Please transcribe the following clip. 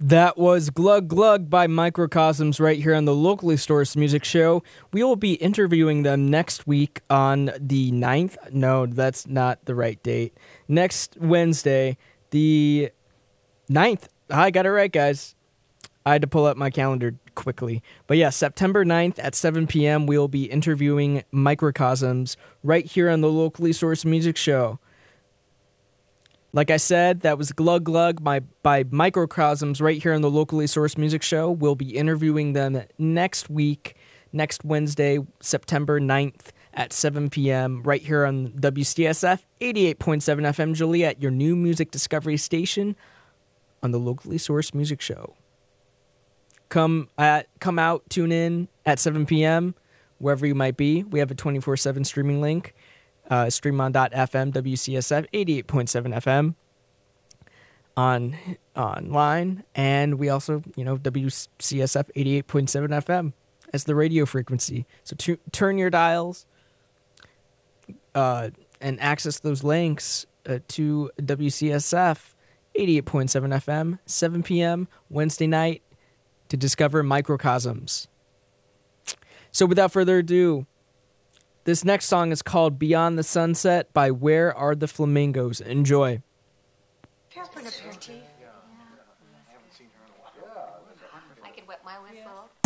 That was Glug Glug by Microcosms right here on the Locally Sourced Music Show. We will be interviewing them next week on the 9th. No, that's not the right date. Next Wednesday, the 9th. I got it right, guys. I had to pull up my calendar quickly. But yeah, September 9th at 7 p.m., we will be interviewing Microcosms right here on the Locally Sourced Music Show. Like I said, that was Glug Glug by Microcosms right here on the Locally Sourced Music Show. We'll be interviewing them next week, next Wednesday, September 9th at 7 p.m. right here on WCSF 88.7 FM Joliet, your new music discovery station on the Locally Sourced Music Show. Come out, tune in at 7 p.m. wherever you might be. We have a 24/7 streaming link. Streamon.fm, WCSF 88.7 FM online, and we also, WCSF 88.7 FM as the radio frequency. So turn your dials and access those links to WCSF 88.7 FM, 7 p.m. Wednesday night to discover Microcosms. So without further ado, this next song is called Beyond the Sunset by Where Are the Flamingos? Enjoy. Care for an aperitif? Yeah. I haven't seen her in a while. I could wet my whistle.